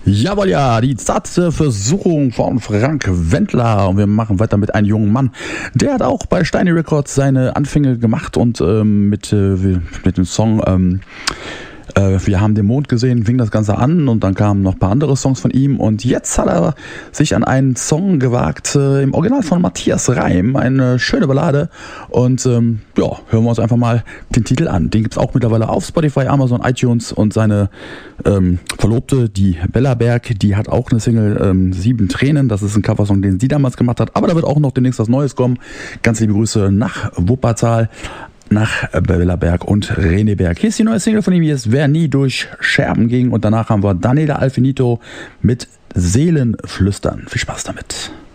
Jawohl, ja, die zarte Versuchung von Frank Wendler. Und wir machen weiter mit einem jungen Mann. Der hat auch bei Steiny Records seine Anfänge gemacht und mit dem Song Wir haben den Mond gesehen, fing das Ganze an und dann kamen noch ein paar andere Songs von ihm und jetzt hat er sich an einen Song gewagt, im Original von Matthias Reim, eine schöne Ballade und hören wir uns einfach mal den Titel an. Den gibt's auch mittlerweile auf Spotify, Amazon, iTunes und seine Verlobte, die Bella Berg, die hat auch eine Single, 7 Tränen, das ist ein Coversong, den sie damals gemacht hat, aber da wird auch noch demnächst was Neues kommen. Ganz liebe Grüße nach Wuppertal. Nach Bella Berg und René Berg. Hier ist die neue Single von ihm, hier ist Wer nie durch Scherben ging und danach haben wir Daniela Alfinito mit Seelenflüstern. Viel Spaß damit.